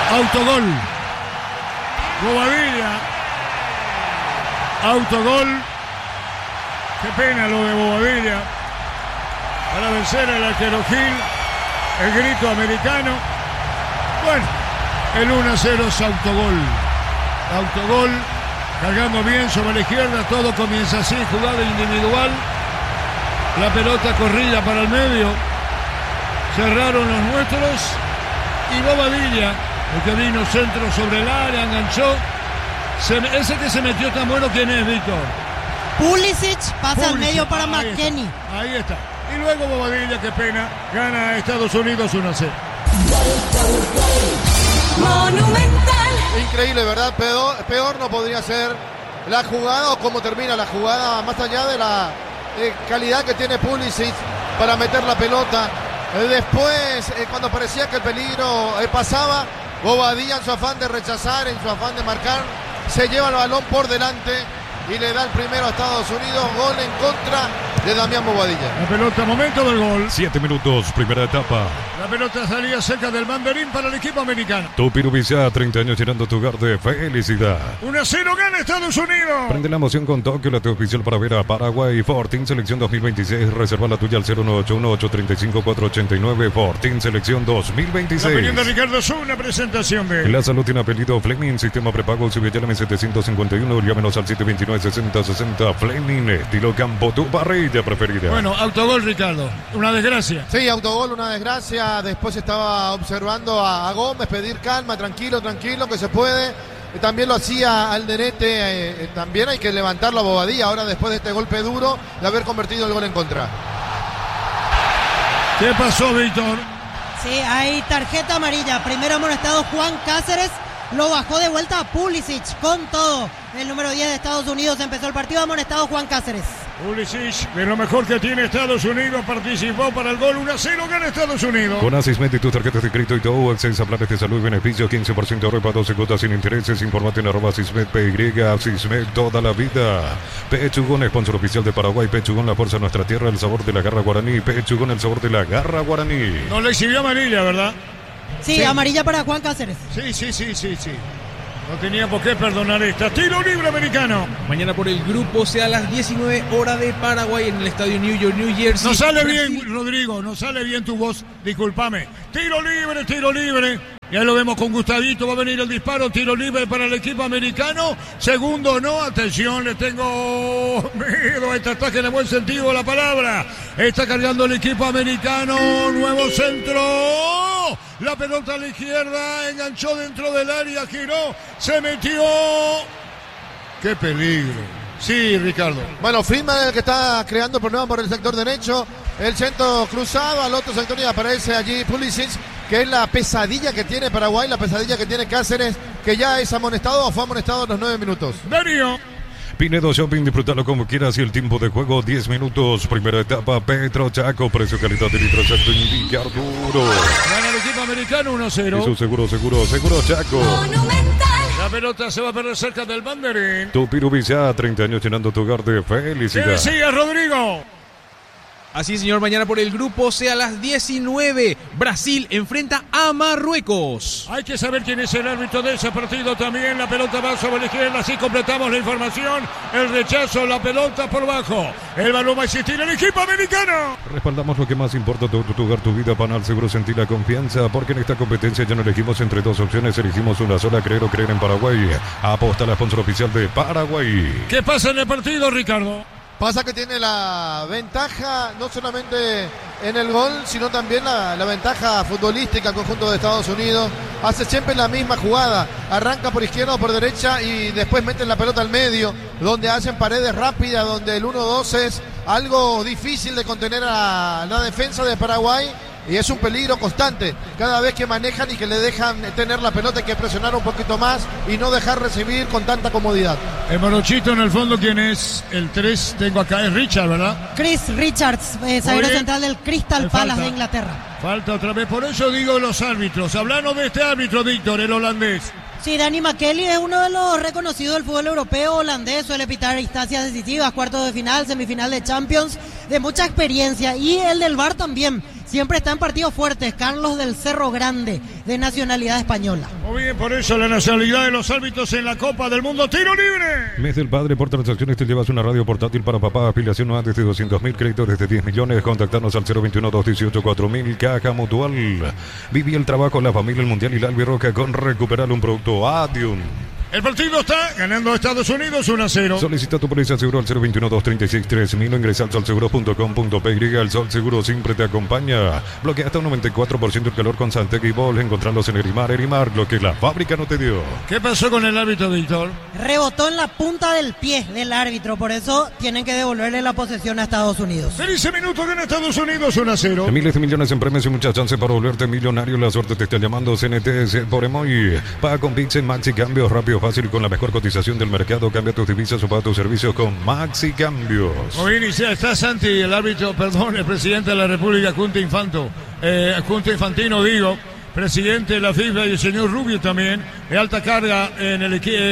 Autogol. Bobadilla. Autogol. Qué pena lo de Bobadilla. Para vencer al arquero Gil. El grito americano. Bueno, el 1-0 es autogol. Autogol. Cargando bien sobre la izquierda. Todo comienza así. Jugada individual. La pelota corrida para el medio. Cerraron los nuestros. Y Bobadilla, el que vino centro sobre el área, enganchó. Ese que se metió tan bueno, ¿quién es, Víctor? Pulisic pasa al medio para McKennie. Ahí está. Y luego Bobadilla, qué pena, gana Estados Unidos 1-0. Monumental. Increíble, ¿verdad? Peor no podría ser la jugada o cómo termina la jugada, más allá de la calidad que tiene Pulisic para meter la pelota. Después, cuando parecía que el peligro pasaba, Bobadilla, en su afán de rechazar, en su afán de marcar, se lleva el balón por delante y le da el primero a Estados Unidos. Gol en contra de Damián Bobadilla. La pelota, momento del gol. 7 minutos, primera etapa. La pelota salía cerca del banderín para el equipo americano. Tupiru Vizá, 30 años llenando tu hogar de felicidad. 1-0 gana Estados Unidos. Prende la emoción con Tokio, la oficial para ver a Paraguay. Fortín Selección 2026. Reserva la tuya al 0981835-489. Fortín Selección 2026. La opinión de Ricardo Zú, una presentación de... La salud tiene apellido Fleming. Sistema prepago. Sube llame 751. Llámenos al 729-6060. Fleming. Estilo campo, tu parrilla preferida. Bueno, autogol, Ricardo. Una desgracia. Sí, autogol, una desgracia. Después estaba observando a Gómez pedir calma, tranquilo, que se puede. También lo hacía Alderete. También hay que levantarlo a Bobadilla ahora después de este golpe duro de haber convertido el gol en contra. ¿Qué pasó, Víctor? Sí, hay tarjeta amarilla. Primero amonestado Juan Cáceres. Lo bajó de vuelta a Pulisic con todo. El número 10 de Estados Unidos empezó el partido. Amonestado Juan Cáceres. Pulisic, de lo mejor que tiene Estados Unidos, participó para el gol. 1-0 gana Estados Unidos. Con Asismet y tus tarjetas de crédito y todo, acceso a planes de salud y beneficios, 15% de repa, 12 cuotas sin intereses. Informate en @Asismet.py, Asismet toda la vida. Pechugón, sponsor oficial de Paraguay. Pechugón, la fuerza de nuestra tierra, el sabor de la garra guaraní. Pechugón, el sabor de la garra guaraní. No le exhibió amarilla, ¿verdad? Sí, amarilla para Juan Cáceres. Sí. No tenía por qué perdonar esta. Tiro libre americano. Mañana por el grupo C a las 19 horas de Paraguay en el estadio New York, New Jersey. No sale bien, Rodrigo, no sale bien tu voz. Discúlpame. Tiro libre. Ya lo vemos con Gustavito. Va a venir el disparo. Tiro libre para el equipo americano. Segundo no. Atención, le tengo miedo a este ataque en el buen sentido de la palabra. Está cargando el equipo americano. Nuevo centro. La pelota a la izquierda. Enganchó dentro del área. Giró. Se metió. ¡Qué peligro! Sí, Ricardo. Bueno, Friedman el que está creando problemas por el sector derecho. El centro cruzado al otro sector y aparece allí Pulisic, que es la pesadilla que tiene Paraguay, la pesadilla que tiene Cáceres, que ya es amonestado o fue amonestado en los 9 minutos. Darío. Pinedo Shopping, disfrútalo como quieras y el tiempo de juego 10 minutos. Primera etapa, Petro Chaco, precio calidad de litro exacto, indica Arturo. Gana el equipo americano 1-0. Eso seguro Chaco. Monumental. La pelota se va a perder cerca del banderín. Tupiru Vizá, 30 años llenando tu hogar de ¿Qué felicidad. decía, Rodrigo? Así, señor, mañana por el grupo C a las 19. Brasil enfrenta a Marruecos. Hay que saber quién es el árbitro de ese partido también. La pelota va sobre la izquierda, así completamos la información. El rechazo, la pelota por bajo. El balón va a existir el equipo americano. Respaldamos lo que más importa, tu hogar, tu vida. Panal Seguro, sentir la confianza, porque en esta competencia ya no elegimos entre dos opciones, elegimos una sola, creer o creer en Paraguay. Aposta la sponsor oficial de Paraguay. ¿Qué pasa en el partido, Ricardo? Pasa que tiene la ventaja no solamente en el gol, sino también la ventaja futbolística al conjunto de Estados Unidos. Hace siempre la misma jugada, arranca por izquierda o por derecha y después meten la pelota al medio, donde hacen paredes rápidas, donde el 1-2 es algo difícil de contener a la defensa de Paraguay. Y es un peligro constante. Cada vez que manejan y que le dejan tener la pelota hay que presionar un poquito más y no dejar recibir con tanta comodidad. El morochito en el fondo, ¿quién es? El 3, tengo acá, es Richard, ¿verdad? Chris Richards, zaguero central del Crystal Palace de Inglaterra. Falta otra vez, por eso digo los árbitros. Hablanos de este árbitro, Víctor, el holandés. Sí, Danny McKelly es uno de los reconocidos del fútbol europeo holandés, suele pitar instancias decisivas, cuartos de final, semifinal de Champions, de mucha experiencia, y el del VAR también. siempre está en partidos fuertes. Carlos del Cerro Grande, de nacionalidad española. Muy bien, por eso la nacionalidad de los árbitros en la Copa del Mundo. ¡Tiro libre! Mes del Padre, por transacciones te llevas una radio portátil para papá, afiliación no antes de 200.000, créditos de 10 millones. Contactarnos al 021-218-4000, Caja Mutual. Viví el trabajo, la familia, el mundial y la albirroca con recuperar un producto Adium. El partido está ganando Estados Unidos 1-0. Solicita tu póliza de seguro al 021-236-3000 o ingresa al solseguro.com.py. El Sol Seguro siempre te acompaña. Bloquea hasta un 94% el calor con Santec y Bol. Encontrarlos en Erimar. Erimar, lo que la fábrica no te dio. ¿Qué pasó con el árbitro, Víctor? Rebotó en la punta del pie del árbitro, por eso tienen que devolverle la posesión a Estados Unidos. 13 minutos gana Estados Unidos 1-0. Miles de millones en premios y muchas chances para volverte millonario. La suerte te está llamando. CNT por Emoy. Paga con Pix en Maxi Cambios. Rápido, fácil y con la mejor cotización del mercado. Cambia tus divisas o paga tus servicios con Maxi Cambios. Muy bien, y ya está Santi, el árbitro, perdón, el presidente de la República, Junta Infantino, digo. Presidente de la FIFA y el señor Rubio también, de alta carga en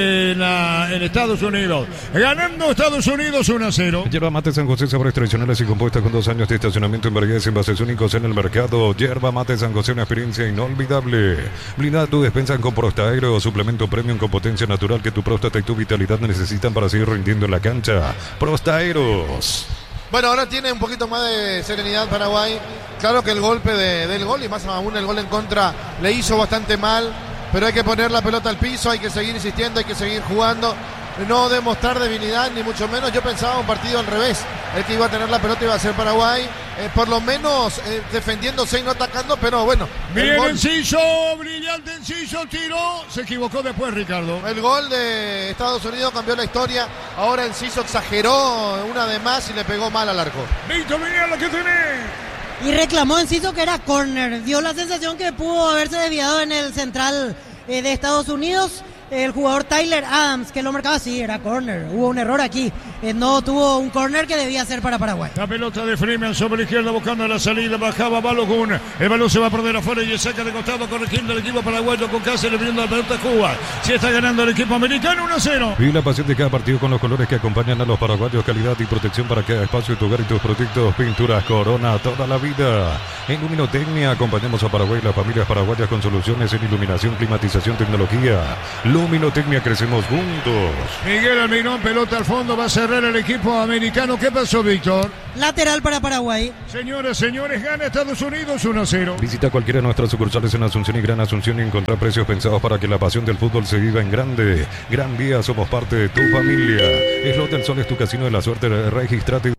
Estados Unidos. Ganando Estados Unidos 1-0. Yerba Mate San José, sabores tradicionales y compuestas con 2 años de estacionamiento en variedades y envases únicos en el mercado. Yerba Mate San José, una experiencia inolvidable. Blinda tu despensa con Prostaero, suplemento premium con potencia natural que tu próstata y tu vitalidad necesitan para seguir rindiendo en la cancha. Prostaeros. Bueno, ahora tiene un poquito más de serenidad Paraguay. Claro que el golpe del gol, y más aún el gol en contra, le hizo bastante mal. Pero hay que poner la pelota al piso, hay que seguir insistiendo, hay que seguir jugando. No demostrar debilidad, ni mucho menos. Yo pensaba un partido al revés. El que iba a tener la pelota iba a ser Paraguay. Por lo menos defendiéndose y no atacando, pero bueno. Bien Enciso, brillante Enciso, tiró. Se equivocó después Ricardo. El gol de Estados Unidos cambió la historia. Ahora Enciso exageró una de más y le pegó mal al arco. Víctor, mira lo que tenés. Y reclamó Enciso que era córner. Dio la sensación que pudo haberse desviado en el central de Estados Unidos. El jugador Tyler Adams, que lo marcaba, sí, era córner. Hubo un error aquí. No tuvo un córner que debía ser para Paraguay. La pelota de Freeman sobre la izquierda buscando la salida. Bajaba Balogun. El balón se va a perder afuera y saca de costado corrigiendo el equipo paraguayo con Cáceres viendo la pelota a Cuba. Si está ganando el equipo americano 1-0. Y la pasión de cada partido con los colores que acompañan a los paraguayos. Calidad y protección para cada espacio de tu hogar y tus productos. Pinturas Corona toda la vida. En Luminotecnia acompañamos a Paraguay y las familias paraguayas con soluciones en iluminación, climatización, tecnología. Luminotecnia, crecemos juntos. Miguel Almirón, pelota al fondo, va a cerrar el equipo americano. ¿Qué pasó, Víctor? Lateral para Paraguay. Señoras, señores, gana Estados Unidos 1-0. Visita cualquiera de nuestras sucursales en Asunción y Gran Asunción y encontrar precios pensados para que la pasión del fútbol se viva en grande. Gran Vía, somos parte de tu familia. Slot del Sol es tu casino de la suerte. Registrate.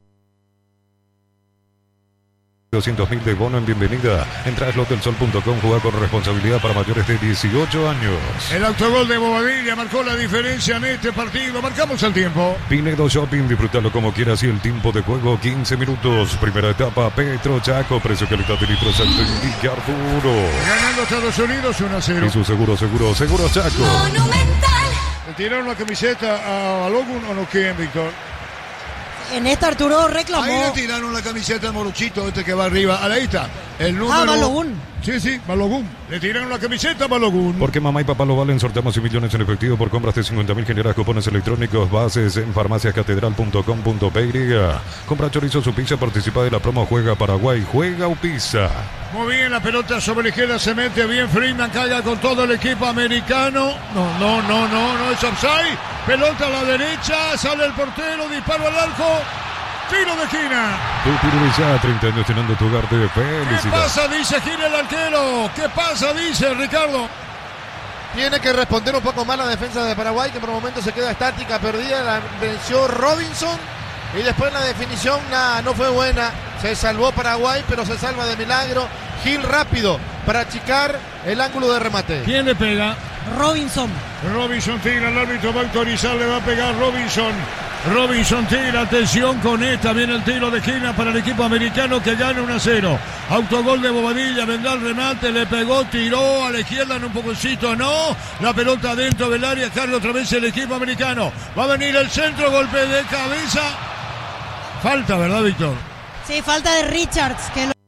200.000 de bono en bienvenida. Entra a slotdelsol.com, juega con responsabilidad para mayores de 18 años. El autogol de Bobadilla marcó la diferencia en este partido. Marcamos el tiempo. Pinedo Shopping, disfrútalo como quieras y el tiempo de juego 15 minutos. Primera etapa, Petro Chaco, precio, calidad de litros alto y Arturo. Ganando Estados Unidos 1-0. Y su seguro Chaco. Monumental. ¿Le tiraron la camiseta a Balogun o no quieren, Víctor? En esta Arturo reclamó. Ahí le tiraron la camiseta al Morochito, este que va arriba. Ahí está. El número. Balogun. Sí, Balogun. Le tiraron la camiseta a Balogun. Porque mamá y papá lo valen, sorteamos 100 millones en efectivo por compras de 50.000. Generas cupones electrónicos, bases en farmaciascatedral.com.py. Compra chorizo su pizza, participa de la promo Juega Paraguay, Juega Upizza. Muy bien, la pelota sobre la izquierda se mete bien. Freeman carga con todo el equipo americano. No, es offside. Pelota a la derecha, sale el portero, disparo al arco. Tiro de esquina. Tu tiro de ya, 30 años llenando tu hogar de felicidad. ¿Qué pasa? Dice gira el arquero. ¿Qué pasa? Dice Ricardo. Tiene que responder un poco más la defensa de Paraguay, que por el momento se queda estática, perdida. La venció Robinson. Y después la definición no fue buena. Se salvó Paraguay, pero se salva de milagro. Gil rápido para achicar el ángulo de remate. ¿Quién le pega? Robinson tira, el árbitro va a autorizar, le va a pegar Robinson tira, atención con esta, viene el tiro de esquina para el equipo americano que gana 1-0. Autogol de Bobadilla, vendrá el remate, le pegó, tiró a la izquierda en un pococito, no, la pelota dentro del área, carga otra vez el equipo americano. Va a venir el centro, golpe de cabeza. Falta, ¿verdad, Víctor? Sí, falta de Richards, que lo...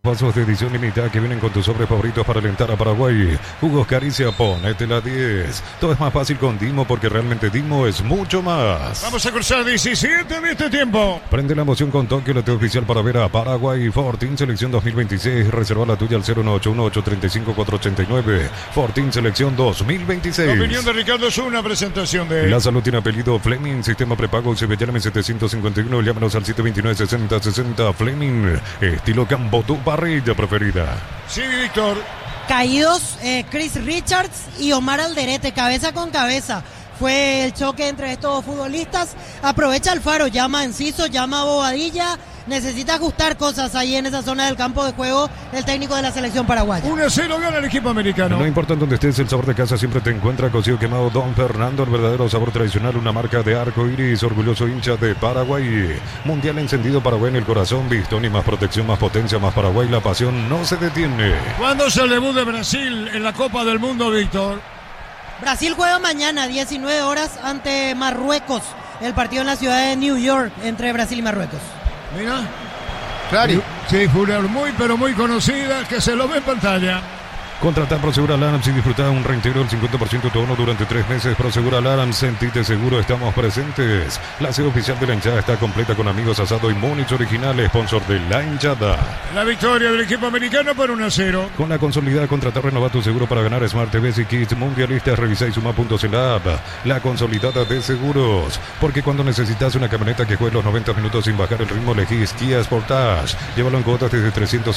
vasos de edición limitada que vienen con tus sobres favoritos para alentar a Paraguay. Jugos Caricia, ponete la 10. Todo es más fácil con Dimo porque realmente Dimo es mucho más. Vamos a cruzar 17 de este tiempo. Prende la emoción con Tokio, la oficial para ver a Paraguay. Fortín Selección 2026. Reserva la tuya al 01818-35489. Fortín Selección 2026. La opinión de Ricardo es una presentación de... La salud tiene apellido Fleming. Sistema prepago Cebellame 751. Llámanos al 729-6060. Fleming. Estilo campo, tu parrilla preferida. Sí, Víctor. Caídos Chris Richards y Omar Alderete, cabeza con cabeza. Fue el choque entre estos futbolistas. Aprovecha Alfaro, llama a Enciso, llama a Bobadilla. Necesita ajustar cosas ahí en esa zona del campo de juego el técnico de la selección paraguaya. 1-0 gana el equipo americano. No importa dónde estés, el sabor de casa siempre te encuentra. Cocido quemado Don Fernando, el verdadero sabor tradicional, una marca de arco iris, orgulloso hincha de Paraguay. Mundial encendido, Paraguay en el corazón, Bistoni, más protección, más potencia, más Paraguay, la pasión no se detiene. ¿Cuándo es el debut de Brasil en la Copa del Mundo, Víctor? Brasil juega mañana, 19 horas, ante Marruecos. El partido en la ciudad de New York, entre Brasil y Marruecos. Mira. Claro. Sí, Julián, muy pero muy conocida, que se lo ve en pantalla. Contratar Prosegur Alarms y disfrutar un reintegro del 50% de tu bono durante 3 meses. Prosegur Alarms, sentite seguro, estamos presentes. La sede oficial de la hinchada está completa con amigos, asado y Múnich original, sponsor de la hinchada. La victoria del equipo americano por 1-0. Con la consolidada contratar, renová tu seguro para ganar Smart TVs y Kits mundialistas. Revisa y suma.c la app, la consolidada de seguros. Porque cuando necesitas una camioneta que juegue los 90 minutos sin bajar el ritmo, elegís Kia Sportage. Llévalo en cuotas desde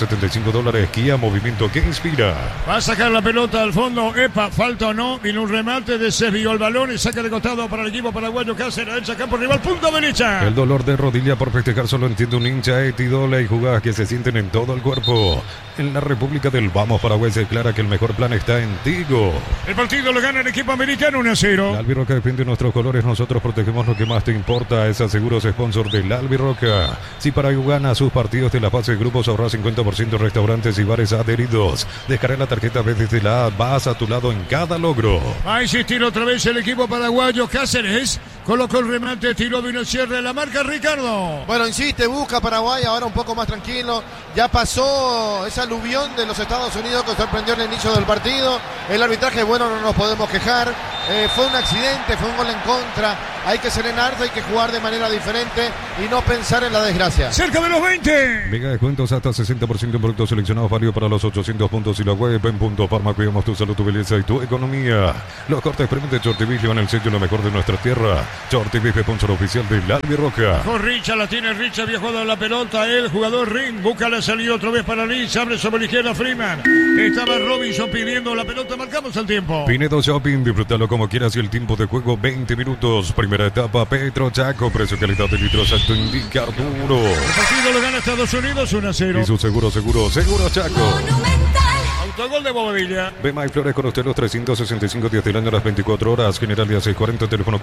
$375. Kia, movimiento que inspira. Va a sacar la pelota al fondo. Epa, falta o no. Vino un remate, desvió el balón y saca de costado para el equipo paraguayo. Cáceres, derecha, campo rival, punto derecha. El dolor de rodilla por festejar solo entiende un hincha. Etidola y jugadas que se sienten en todo el cuerpo. En la República del Vamos Paraguay se declara que el mejor plan está en Tigo. El partido lo gana el equipo americano 1-0. La Albirroca defiende nuestros colores. Nosotros protegemos lo que más te importa. Es Seguros, sponsor de la Albirroca. Si Paraguay gana sus partidos de la fase de grupos, ahorra 50% en restaurantes y bares adheridos. Descarga la tarjeta B desde la A, vas a tu lado en cada logro. Va a insistir otra vez el equipo paraguayo. Cáceres colocó el remate, tiró, vino el cierre de la marca, Ricardo. Bueno, insiste, busca Paraguay, ahora un poco más tranquilo. Ya pasó esa aluvión de los Estados Unidos que sorprendió en el inicio del partido. El arbitraje, bueno, no nos podemos quejar. Fue un accidente, fue un gol en contra. Hay que serenarse, hay que jugar de manera diferente y no pensar en la desgracia. Cerca de los 20. Mega descuentos hasta 60% en productos seleccionados, válido para los 800 puntos y la web en Punto Farma. Cuidamos tu salud, tu belleza y tu economía. Los cortes premium de Chortibis llevan el sello lo mejor de nuestra tierra. Chortibis, sponsor oficial de la Albirroca. Con Richa, la tiene Richa, había jugado la pelota. El jugador Ring busca la salida otra vez para Richa. Abre sobre la izquierda Freeman. Estaba Robinson pidiendo la pelota. Marcamos el tiempo. Pinedo Shopping, disfrútalo como quieras y el tiempo de juego 20 minutos. Primera etapa, Petro Chaco. Precio, calidad de litros, acto indica Arturo. El partido lo gana Estados Unidos 1-0. Y su seguro Chaco. Monumental. Autogol de Bobadilla. Bema y Flores con usted los 365 días del año a las 24 horas. General de 640, teléfono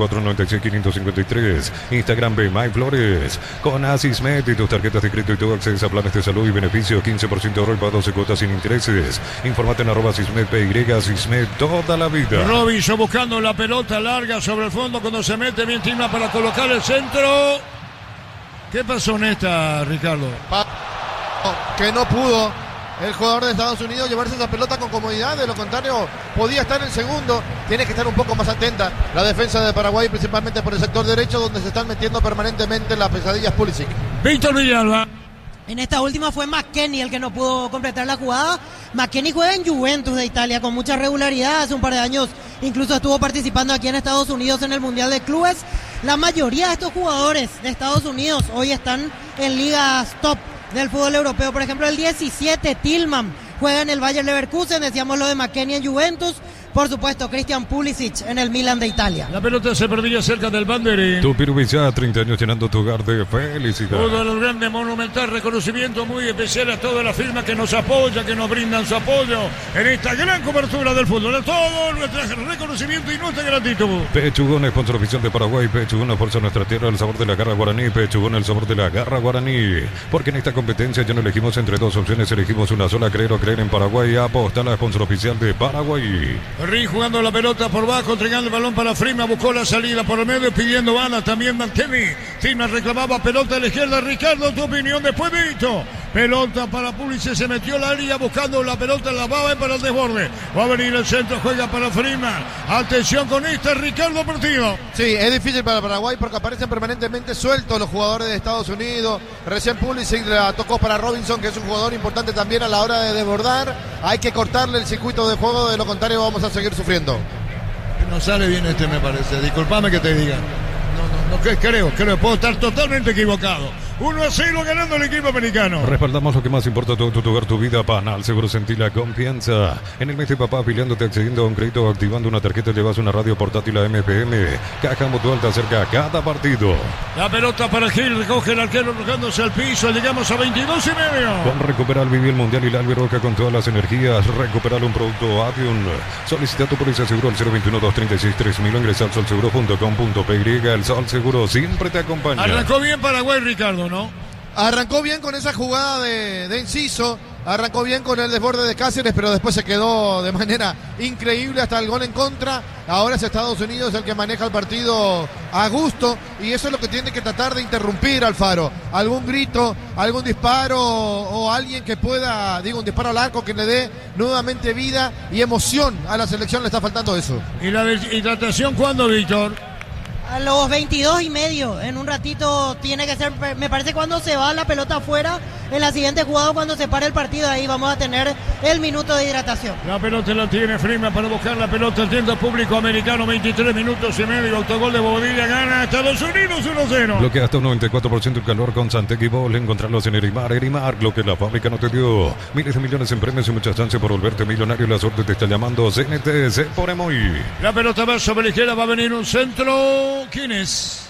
496-553. Instagram Bema y Flores. Con Asismed y tus tarjetas de crédito y todo acceso a planes de salud y beneficios. 15% de ahorro y para 12 cuotas sin intereses. Infórmate en @Asismed.py. Asismed toda la vida. Robinson buscando la pelota larga sobre el fondo cuando se mete bien Tima para colocar el centro. ¿Qué pasó en esta, Ricardo? Que no pudo el jugador de Estados Unidos llevarse esa pelota con comodidad, de lo contrario podía estar en el segundo. Tiene que estar un poco más atenta la defensa de Paraguay, principalmente por el sector derecho donde se están metiendo permanentemente las pesadillas Pulisic. Víctor Villalba. En esta última fue McKennie el que no pudo completar la jugada. McKennie juega en Juventus de Italia con mucha regularidad. Hace un par de años incluso estuvo participando aquí en Estados Unidos en el Mundial de Clubes. La mayoría de estos jugadores de Estados Unidos hoy están en ligas top del fútbol europeo. Por ejemplo, el 17, Tillman, juega en el Bayer Leverkusen. Decíamos lo de McKennie en Juventus. Por supuesto, Christian Pulisic en el Milan de Italia. La pelota se perdía cerca del banderín. Tu Pirubillá, 30 años llenando tu hogar de felicidad. Todo el grande Monumental, reconocimiento muy especial a todas las firmas que nos apoyan, que nos brindan su apoyo en esta gran cobertura del fútbol. A todo nuestro reconocimiento y nuestra gratitud. Pechugón, sponsor oficial de Paraguay. Pechugón, la fuerza de nuestra tierra, el sabor de la garra guaraní. Pechugón, el sabor de la garra guaraní. Porque en esta competencia ya no elegimos entre dos opciones, elegimos una sola, creer o creer en Paraguay. Aposta la sponsor oficial de Paraguay. Ri jugando la pelota por bajo, entregando el balón para Freeman, buscó la salida por el medio, pidiendo bala también McKennie. Freeman reclamaba pelota a la izquierda. Ricardo, tu opinión después de esto. Pelota para Pulisic, se metió la área buscando la pelota, la va a ver para el desborde. Va a venir el centro, juega para Freeman. Atención con Ricardo Portillo. Sí, es difícil para Paraguay porque aparecen permanentemente sueltos los jugadores de Estados Unidos. Recién Pulisic la tocó para Robinson, que es un jugador importante también a la hora de desbordar. Hay que cortarle el circuito de juego, de lo contrario vamos a seguir sufriendo. No sale bien me parece. Disculpame que te diga. No, creo, puedo estar totalmente equivocado. 1-0 ganando el equipo americano. Respaldamos lo que más importa, tu hogar, tu vida. Panal Seguro, sentí la confianza. En el mes de papá, afiliándote, accediendo a un crédito o activando una tarjeta, llevas una radio portátil a MPM. Caja Mutual te acerca a cada partido. La pelota para Gil, recoge el arquero arrojándose al piso. Llegamos a 22.5. Con Recuperar, viví el Mundial y la Albirroja con todas las energías. Recuperar un producto Avion. Solicita tu póliza seguro al 021-236-3000. Ingresa al solseguro.com.py. El Sol Seguro siempre te acompaña. Arrancó bien Paraguay, Ricardo, ¿no? Arrancó bien con esa jugada de Enciso, arrancó bien con el desborde de Cáceres, pero después se quedó de manera increíble hasta el gol en contra. Ahora es Estados Unidos el que maneja el partido a gusto y eso es lo que tiene que tratar de interrumpir Alfaro. Algún grito, algún disparo o alguien que pueda, un disparo al arco que le dé nuevamente vida y emoción a la selección, le está faltando eso. ¿Y la hidratación cuándo, Víctor? A los 22.5, en un ratito tiene que ser, me parece cuando se va la pelota afuera, en la siguiente jugada cuando se pare el partido, ahí vamos a tener el minuto de hidratación. La pelota la tiene Freeman para buscar la pelota, entiendo público americano, 23 minutos y medio, autogol de Bobadilla, gana Estados Unidos 1-0. Bloquea hasta un 94% el calor con Santec y Bol, encontrarlos en Erimar, lo que la fábrica no te dio. Miles de millones en premios y muchas chances por volverte millonario, la suerte te está llamando, CNT, se pone muy. La pelota va sobre la izquierda, va a venir un centro. ¿Quién es?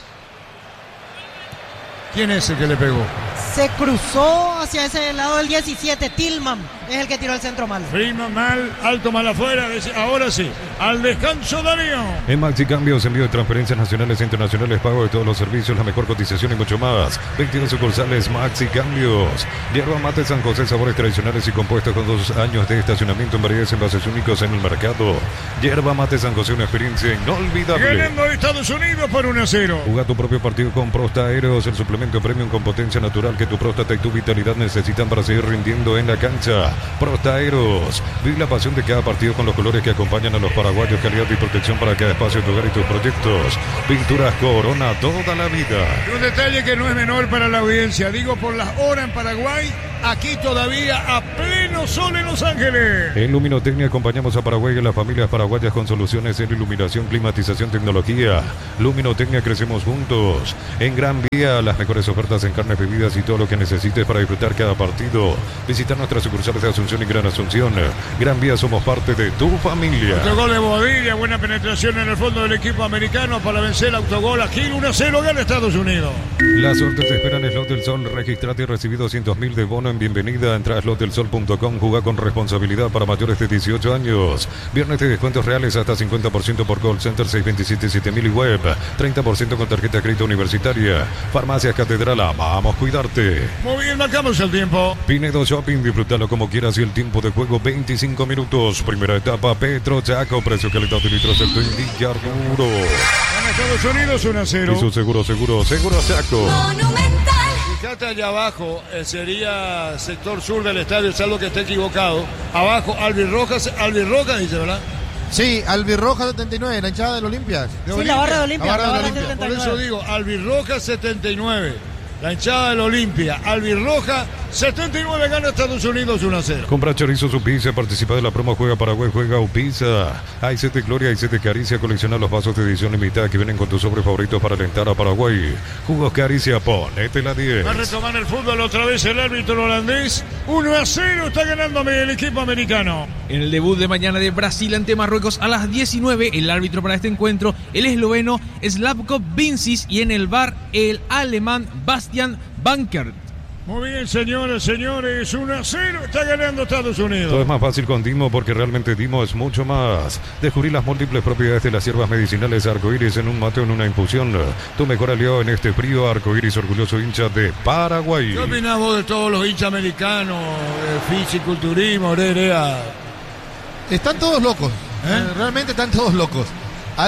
¿Quién es el que le pegó? Se cruzó hacia ese lado del 17, Tillman es el que tiró el centro mal. Freeman mal, alto mal afuera, ahora sí, al descanso Darío. En Maxi Cambios, envío de transferencias nacionales e internacionales, pago de todos los servicios, la mejor cotización y mucho más. 22 sucursales Maxi Cambios. Yerba Mate San José, sabores tradicionales y compuestos con 2 años de estacionamiento en variedades envases únicos en el mercado. Yerba Mate San José, una experiencia inolvidable. Ganando a Estados Unidos por 1-0. Juga tu propio partido con Prosta Aeros, el suplemento premium con potencia natural que tu próstata y tu vitalidad necesitan para seguir rindiendo en la cancha. Prosta Aeros, vive la pasión de cada partido con los colores que acompañan a los paraguayos, calidad y protección para cada espacio, tu hogar y tus proyectos. Pinturas Corona, toda la vida. Un detalle que no es menor para la audiencia, digo por las horas en Paraguay, aquí todavía a pleno sol en Los Ángeles. En Luminotecnia acompañamos a Paraguay y a las familias paraguayas con soluciones en iluminación, climatización, tecnología. Luminotecnia, crecemos juntos. En Gran Vía, las mejores ofertas en carnes, bebidas y todo lo que necesites para disfrutar cada partido. Visitar nuestras sucursales de Asunción y Gran Asunción. Gran Vía, somos parte de tu familia. Autogol de Bobadilla, buena penetración en el fondo del equipo americano para vencer el autogol. Aquí 1-0 gana Estados Unidos. La suerte te espera en Slot del Sol. Registrate y recibí 200.000 de bono en bienvenida. Entra a slotdelsol.com. Juega con responsabilidad para mayores de 18 años. Viernes de descuentos reales hasta 50% por call center 627-7000 y web. 30% con tarjeta de crédito universitaria. Farmacias Catedral, vamos a cuidarte. Muy bien, marcamos el tiempo. Pinedo Shopping, disfrútalo como quieras y el tiempo de juego 25 minutos. Primera etapa, Petro Chaco, precio calidad de litros el Villa Arturo. En Estados Unidos 1-0. Y su seguro Chaco. Monumental. Fíjate allá abajo, sería sector sur del estadio, salvo que esté equivocado. Abajo, Albirroja dice, ¿verdad? Sí, Albirroja 79, la hinchada del Olimpia. Sí, la barra de Olimpia. La barra de Olimpia. 79. Por eso digo, Albirroja 79. La hinchada del Olimpia, Albirroja 79, gana Estados Unidos 1-0. Compra chorizo su pizza, participa de la promo Juega Paraguay, juega Upizza. Ahí se te gloria, ahí se te caricia, colecciona los vasos de edición limitada que vienen con tus sobres favoritos para alentar a Paraguay. Jugos Caricia, ponete la 10. Va a retomar el fútbol otra vez el árbitro holandés. 1-0 está ganando el equipo americano. En el debut de mañana de Brasil ante Marruecos a las 19, el árbitro para este encuentro, el esloveno Slavko Vincic, y en el VAR el alemán Bastian Bankert. Muy bien, señores, 1-0 está ganando Estados Unidos. Todo es más fácil con Dimo porque realmente Dimo es mucho más. Descubrí las múltiples propiedades de las hierbas medicinales Arcoiris en un mate o en una infusión. Tu mejor aliado en este frío, Arcoiris, orgulloso hincha de Paraguay. ¿Qué opinás vos de todos los hinchas americanos, fisiculturismo, Están todos locos, realmente están todos locos.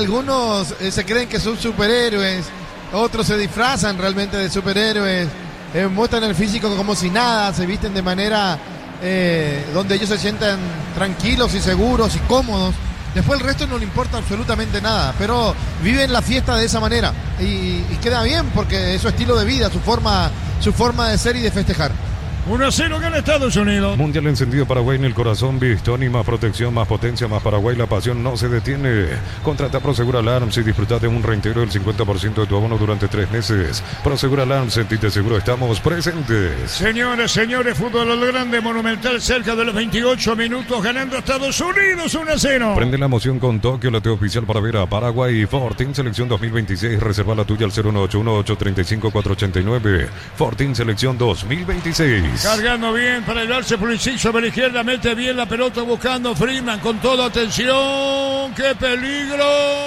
Algunos se creen que son superhéroes, otros se disfrazan realmente de superhéroes. muestran el físico como si nada, se visten de manera donde ellos se sienten tranquilos y seguros y cómodos. Después el resto no le importa absolutamente nada, pero viven la fiesta de esa manera y queda bien porque es su estilo de vida, su forma de ser y de festejar. 1-0 gana Estados Unidos. Mundial encendido, Paraguay en el corazón, Bistoni, más protección, más potencia, más Paraguay, la pasión no se detiene. Contrata Prosegur Alarms y disfruta de un reintegro del 50% de tu abono durante 3 meses. Prosegur Alarms, sentite seguro, estamos presentes. Señores, fútbol a lo grande, Monumental, cerca de los 28 minutos, ganando Estados Unidos 1-0. Prende la emoción con Tokio, la T oficial para ver a Paraguay. Fortín Selección 2026, reserva la tuya al 01818-35489. Fortín Selección 2026. Cargando bien para llevarse Pulisic sobre la izquierda, mete bien la pelota buscando Freeman con toda atención. ¡Qué peligro!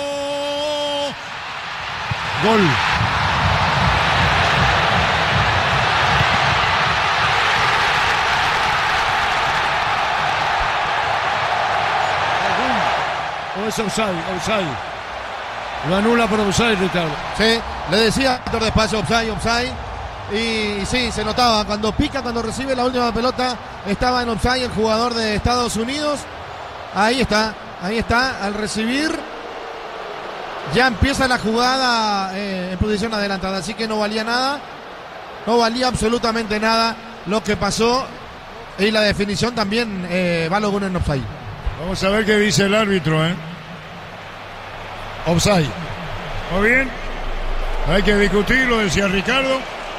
Gol. ¿O es offside? Lo anula por offside, Ricardo. Sí, le decía Víctor despacio, offside. Y sí, se notaba, cuando recibe la última pelota, estaba en offside el jugador de Estados Unidos. Ahí está, al recibir, ya empieza la jugada en posición adelantada, así que no valía nada, no valía absolutamente nada lo que pasó, y la definición también Balogun en offside. Vamos a ver qué dice el árbitro, Offside. Muy bien, hay que discutirlo, decía Ricardo.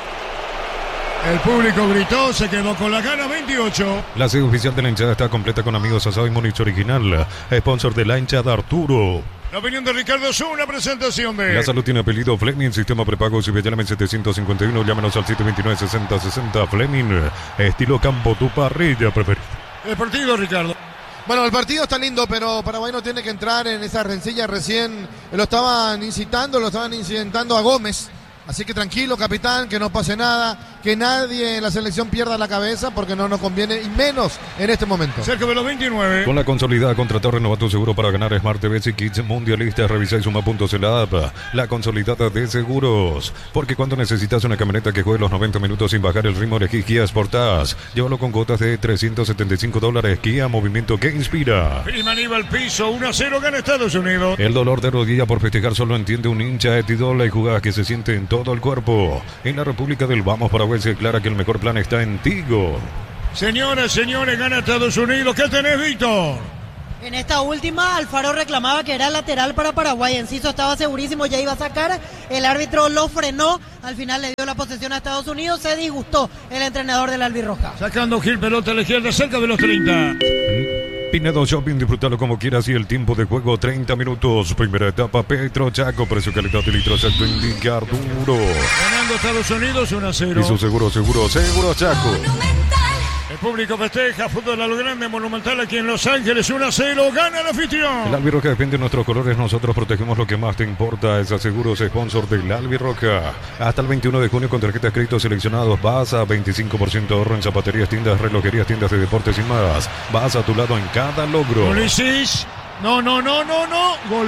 El público gritó, se quedó con la gana. 28. La sede oficial de la hinchada está completa con amigos asado y Monich original, sponsor de la hinchada Arturo. La opinión de Ricardo es una presentación de... La salud tiene apellido Fleming, sistema prepago Cibellame 751, llámenos al 729-6060 Fleming, estilo campo, tu parrilla preferida. El partido, Ricardo. Bueno, el partido está lindo, pero Paraguay no tiene que entrar en esa rencilla. Recién lo estaban incidentando a Gómez. Así que tranquilo, capitán, que no pase nada, que nadie en la selección pierda la cabeza porque no nos conviene, y menos en este momento. Cerca de los 29. Con la consolidada contratar renovado tu seguro para ganar Smart TVs y Kits mundialistas, revisa y suma puntos en la app, la consolidada de seguros. Porque cuando necesitas una camioneta que juegue los 90 minutos sin bajar el ritmo, elegí Kia Sportage. Llévalo con cuotas de $375. Kia, movimiento que inspira. Freeman iba al piso, 1-0 gana Estados Unidos. El dolor de rodilla por festejar solo entiende un hincha de Tidola y jugadas que se siente en todo el cuerpo. En la República del Vamos Paraguay se declara que el mejor plan está en Tigo. Señoras, gana Estados Unidos. ¿Qué tenés, Víctor? En esta última, Alfaro reclamaba que era lateral para Paraguay. Enciso estaba segurísimo, ya iba a sacar. El árbitro lo frenó. Al final le dio la posesión a Estados Unidos. Se disgustó el entrenador del albirroja. Sacando Gil, pelota a la izquierda, cerca de los 30. Pinedo Shopping, disfrútalo como quieras y el tiempo de juego 30 minutos. Primera etapa, Petro Chaco, precio calidad de litro exacto, indica Arturo. Ganando Estados Unidos 1-0. Y su seguro Chaco. El público festeja, fútbol a lo grande, Monumental aquí en Los Ángeles, 1-0, gana el anfitrión. El Albirroja depende de nuestros colores, nosotros protegemos lo que más te importa. Es Seguros, sponsor del Albirroja. Hasta el 21 de junio con tarjetas crédito seleccionados vas a 25% de ahorro en zapaterías, tiendas, relojerías, tiendas de deportes y más. Vas a tu lado en cada logro. Pulisic, no, gol.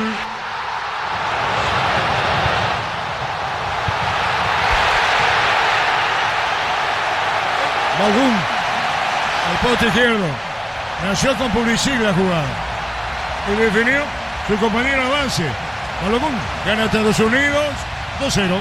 Balogun. El poste izquierdo. Nació con Pulisic la jugada. Y definió su compañero avance. Balogun gana Estados Unidos 2-0.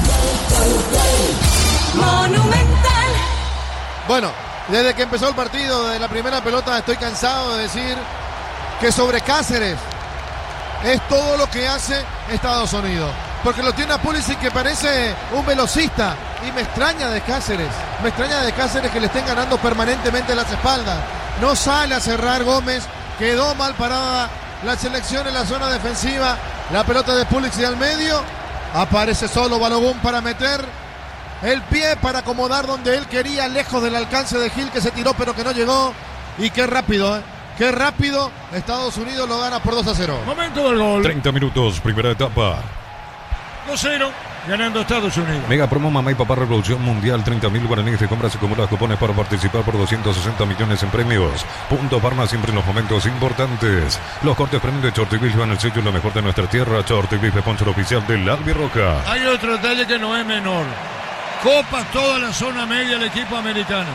Monumental. Bueno, desde que empezó el partido, de la primera pelota, estoy cansado de decir que sobre Cáceres es todo lo que hace Estados Unidos. Porque lo tiene a Pulisic que parece un velocista. Y me extraña de Cáceres. Que le estén ganando permanentemente las espaldas. No sale a cerrar Gómez. Quedó mal parada la selección en la zona defensiva. La pelota de Pulisic al medio. Aparece solo Balogun para meter el pie, para acomodar donde él quería, lejos del alcance de Gil, que se tiró pero que no llegó. Y qué rápido, qué rápido. Estados Unidos lo gana por 2-0. Momento del gol. 30 minutos, primera etapa. 2-0, ganando Estados Unidos. Mega promo Mamá y Papá Revolución Mundial, 30.000 guaraníes de compras y acumulas cupones para participar por 260 millones en premios. Punto Farma siempre en los momentos importantes. Los cortes premium de Chortibis van el sello lo mejor de nuestra tierra. Chortibis, sponsor oficial del Albirroja. Hay otro detalle que no es menor. copa toda la zona media el equipo americano.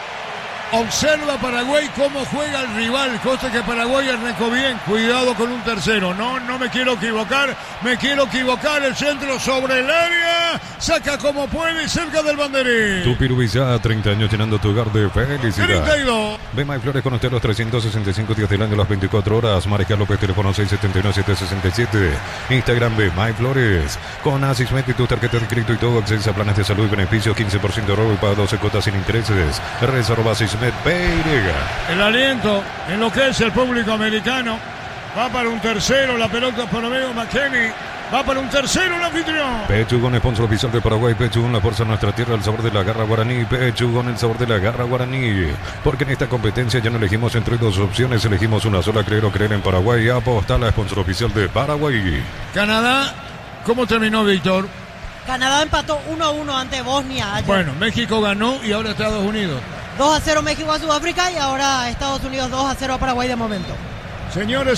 Observa Paraguay cómo juega el rival, cosa que Paraguay arrancó bien. Cuidado con un tercero. No me quiero equivocar. El centro sobre el área. Saca como puede cerca del banderín. Tupirubizá, 30 años llenando tu hogar de felicidad. 32. Ve MyFlores con usted los 365 días del año, las 24 horas. Mariscal López, teléfono 679-767. Instagram de MyFlores. Con Asismet y tu tarjeta de crédito y todo, acceso a planes de salud y beneficios, 15% de robo y paga 12 cuotas sin intereses. Reserva Asismet PY. El aliento enloquece el público americano. Va para un tercero, la pelota para Leo McKenny. Va para un tercero el anfitrión. Pechugón, sponsor oficial de Paraguay. Pechugón, la fuerza de nuestra tierra, el sabor de la garra guaraní. Pechugón, el sabor de la garra guaraní. Porque en esta competencia ya no elegimos entre dos opciones, elegimos una sola: creer o creer en Paraguay. Aposta, la sponsor oficial de Paraguay. Canadá, ¿cómo terminó, Víctor? Canadá empató 1-1 ante Bosnia ayer. Bueno, México ganó y ahora Estados Unidos. 2-0 México a Sudáfrica y ahora Estados Unidos 2-0 a Paraguay de momento. Señores,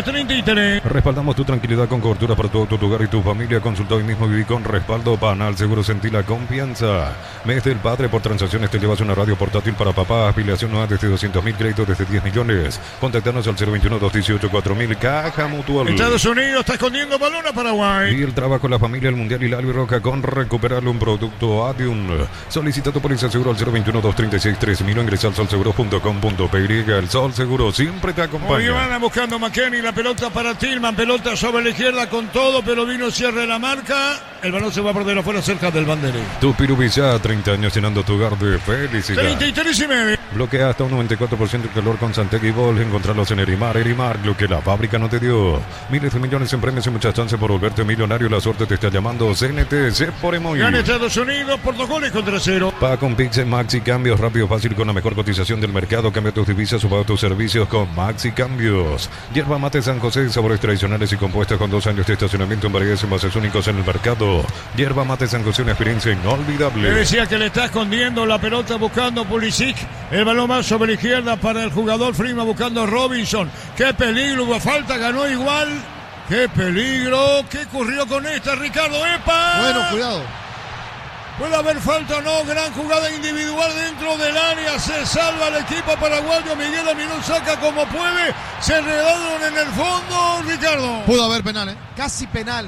33. Respaldamos tu tranquilidad con cobertura para tu auto, tu hogar y tu familia. Consulta hoy mismo, viví con respaldo Panal. Seguro sentí la confianza. Mes del Padre, por transacciones te llevas una radio portátil para papá. Afiliación nueva desde 200.000, crédito desde 10 millones. Contactanos al 021-218-4000. Caja Mutual. Estados Unidos está escondiendo balón a Paraguay. Y el trabajo, la familia, el mundial y la albirroja con recuperarle un producto Adium. Solicita tu póliza seguro al 021-236-3000 o ingresa al solseguro.com.py. El Sol Seguro siempre te acompaña. Buscando McKenny, la pelota para Tillman, pelota sobre la izquierda con todo, pero vino cierre la marca. El balón se va a perder afuera cerca del banderín. Tupirubizá, 30 años llenando tu hogar de felicidad. 33.5. Bloquea hasta un 94% el calor con Santec y Vol. Encontrarlos en Erimar, lo que la fábrica no te dio. Miles de millones en premios y muchas chances por volverte millonario. La suerte te está llamando. CNT, por Emoy. Gana Estados Unidos por 2 goles contra 0. Paga con Pix Maxi Cambios, rápido, fácil, con la mejor cotización del mercado. Cambia tus divisas o paga tus servicios con Maxi Cambios. Yerba Mate San José, sabores tradicionales y compuestas con 2 años de estacionamiento en variedades y envases únicos en el mercado. Yerba Mate San José, una experiencia inolvidable. Le decía que le está escondiendo la pelota buscando Pulisic. El balón más sobre la izquierda para el jugador Frima buscando Robinson. ¡Qué peligro! Hubo falta, ganó igual. ¡Qué peligro! ¿Qué ocurrió con esta, Ricardo? ¡Epa! Bueno, cuidado. Puede haber falta o no, gran jugada individual dentro del área, se salva el equipo paraguayo, Miguel Aminón saca como puede, se enredaron en el fondo, Ricardo. Pudo haber penal, casi penal,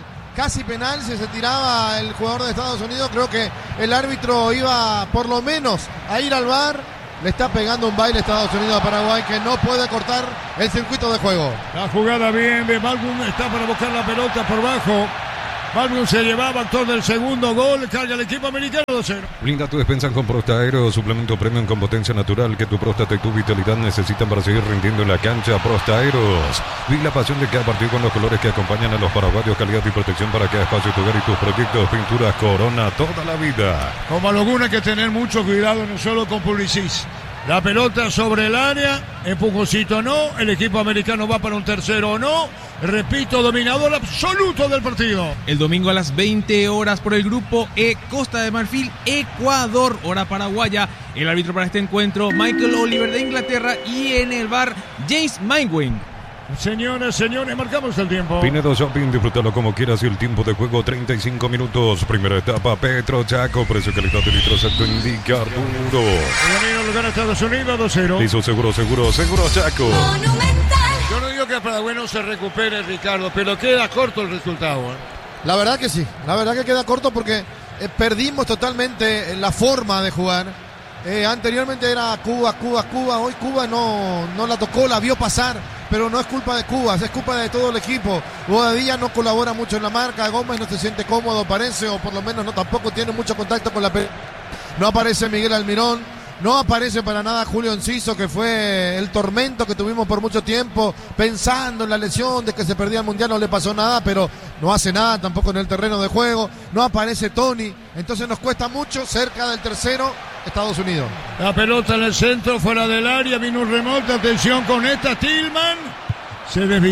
si se tiraba el jugador de Estados Unidos, creo que el árbitro iba por lo menos a ir al VAR, le está pegando un baile Estados Unidos a Paraguay que no puede cortar el circuito de juego. La jugada bien de Baldwin, está para buscar la pelota por bajo. Baldwin se llevaba, actor del segundo gol, carga el equipo americano 2-0. Blinda tu despensa con Prostaero, suplemento premium con potencia natural que tu próstata y tu vitalidad necesitan para seguir rindiendo en la cancha. Prostaeros. Vive la pasión de cada partido con los colores que acompañan a los paraguayos, calidad y protección para cada espacio de tu hogar y tus proyectos. Pinturas Corona, toda la vida. Como alguna hay que tener mucho cuidado, no solo con Pulisic. La pelota sobre el área, empujoncito no, el equipo americano va para un tercero no, repito, dominador absoluto del partido. El domingo a las 20 horas por el grupo E, Costa de Marfil, Ecuador, hora paraguaya. El árbitro para este encuentro, Michael Oliver de Inglaterra, y en el VAR, James Meinwing. Señores, marcamos el tiempo. Pinedo Shopping, disfrútalo como quieras y el tiempo de juego 35 minutos. Primera etapa, Petro Chaco, precio, calidad de litro exacto, indica Arturo. El amigo lo gana Estados Unidos 2-0. Listo, seguro Chaco. Monumental. Yo no digo que el Paraguay no se recupere, Ricardo, pero queda corto el resultado. La verdad que sí, la verdad que queda corto porque perdimos totalmente la forma de jugar. Anteriormente era Cuba, hoy Cuba no la tocó, la vio pasar, pero no es culpa de Cuba, es culpa de todo el equipo. Bobadilla no colabora mucho en la marca, Gómez no se siente cómodo, parece, o por lo menos no tampoco tiene mucho contacto con la pelota. No aparece Miguel Almirón, no aparece para nada Julio Enciso, que fue el tormento que tuvimos por mucho tiempo, pensando en la lesión de que se perdía el Mundial, no le pasó nada, pero no hace nada tampoco en el terreno de juego. No aparece Tony, entonces nos cuesta mucho, cerca del tercero, Estados Unidos. La pelota en el centro, fuera del área, vino un remote, atención con esta, Tillman, se desvió.